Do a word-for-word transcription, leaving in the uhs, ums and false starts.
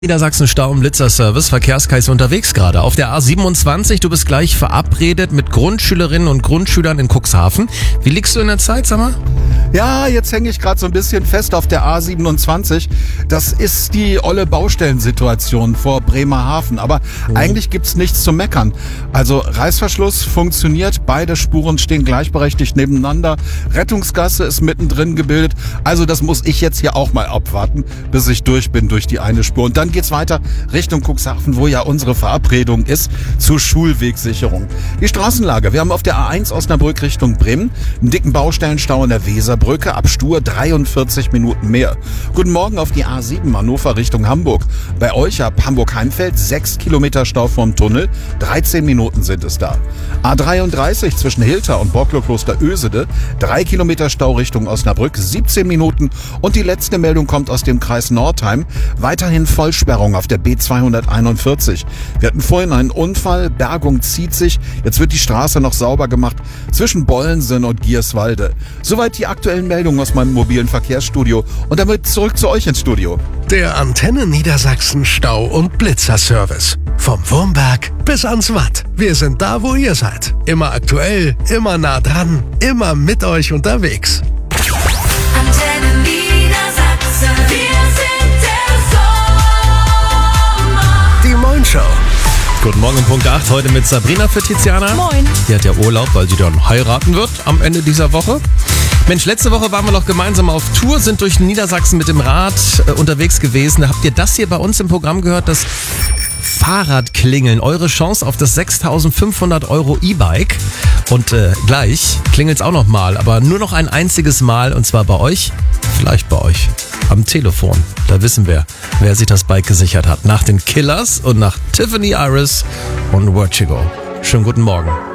Niedersachsen Stau- und Blitzerservice, Verkehrskreis unterwegs gerade. Auf der A siebenundzwanzig, du bist gleich verabredet mit Grundschülerinnen und Grundschülern in Cuxhaven. Wie liegst du in der Zeit, sag mal? Ja, jetzt hänge ich gerade so ein bisschen fest auf der A siebenundzwanzig. Das ist die olle Baustellensituation vor Bremerhaven. Aber mhm. eigentlich gibt's nichts zu meckern. Also Reißverschluss funktioniert, beide Spuren stehen gleichberechtigt nebeneinander. Rettungsgasse ist mittendrin gebildet. Also das muss ich jetzt hier auch mal abwarten, bis ich durch bin durch die eine Spur. Und dann geht's weiter Richtung Cuxhaven, wo ja unsere Verabredung ist, zur Schulwegsicherung. Die Straßenlage. Wir haben auf der A eins Osnabrück Richtung Bremen einen dicken Baustellenstau in der Weserbrücke, ab Stur dreiundvierzig Minuten mehr. Guten Morgen auf die A sieben Hannover Richtung Hamburg. Bei euch ab Hamburg-Heimfeld sechs Kilometer Stau vom Tunnel, dreizehn Minuten sind es da. A dreiunddreißig zwischen Hilter und Borklokloster Ösede, drei Kilometer Stau Richtung Osnabrück, siebzehn Minuten. Und die letzte Meldung kommt aus dem Kreis Nordheim. Weiterhin Vollsperrung auf der B zweihunderteinundvierzig. Wir hatten vorhin einen Unfall, Bergung zieht sich, jetzt wird die Straße noch sauber gemacht zwischen Bollensen und Gierswalde. Soweit die aktuellen Meldungen aus meinem mobilen Verkehrsstudio und damit zurück zu euch ins Studio. Der Antenne Niedersachsen Stau- und Blitzerservice. Vom Wurmberg bis ans Watt. Wir sind da, wo ihr seid. Immer aktuell, immer nah dran, immer mit euch unterwegs. Antenne Niedersachsen. Wir sind der Sommer. Die Moin Show. Guten Morgen um Punkt acht, heute mit Sabrina für Tiziana. Moin. Die hat ja Urlaub, weil sie dann heiraten wird am Ende dieser Woche. Mensch, letzte Woche waren wir noch gemeinsam auf Tour, sind durch Niedersachsen mit dem Rad äh, unterwegs gewesen. Da habt ihr das hier bei uns im Programm gehört, das Fahrradklingeln. Eure Chance auf das sechstausendfünfhundert Euro E-Bike. Und äh, gleich klingelt's auch noch mal, aber nur noch ein einziges Mal und zwar bei euch, vielleicht bei euch am Telefon. Da wissen wir, wer sich das Bike gesichert hat. Nach den Killers und nach Tiffany Iris und Where to Go. Schönen guten Morgen.